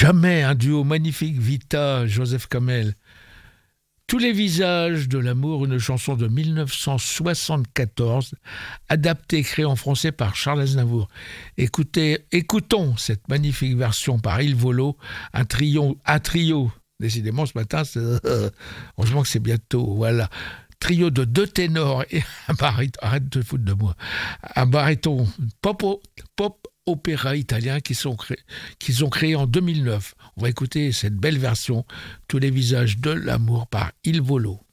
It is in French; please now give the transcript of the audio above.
Jamais, un duo magnifique, Vita, Joseph Kamel. Tous les visages de l'amour, une chanson de 1974, adaptée, créée en français par Charles Aznavour. Écoutons cette magnifique version par Il Volo, un trio. Décidément, ce matin, heureusement que c'est bientôt, voilà. Trio de 2 ténors et un baryton, arrête de foutre de moi, un baryton pop opéra italien qu'ils ont créé en 2009. On va écouter cette belle version, Tous les visages de l'amour par Il Volo.